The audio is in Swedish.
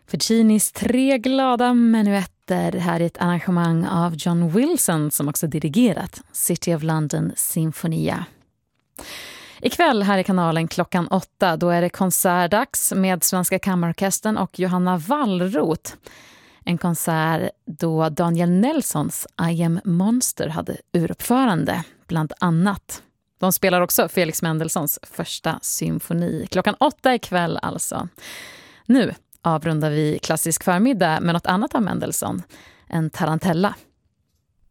Puccinis 3 glada menuetter här i ett arrangemang av John Wilson som också dirigerat City of London Sinfonia. Ikväll här i kanalen klockan 8 då är det konsertdags med Svenska Kammarorkestern och Johanna Wallroth. En konsert då Daniel Nelsons I Am Monster hade uruppförande bland annat. De spelar också Felix Mendelssohns första symfoni. Klockan 8 ikväll alltså. Nu avrundar vi klassisk förmiddag med något annat av Mendelssohn, en tarantella.